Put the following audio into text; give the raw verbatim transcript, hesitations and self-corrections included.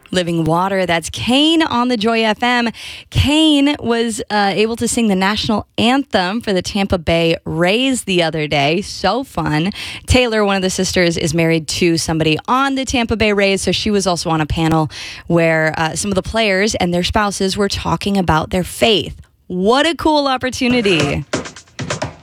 Living Water. That's Kane on the Joy F M. Kane was uh, able to sing the national anthem for the Tampa Bay Rays the other day. So fun. Taylor, one of the sisters, is married to somebody on the Tampa Bay Rays, so she was also on a panel where uh, some of the players and their spouses were talking about their faith. What a cool opportunity.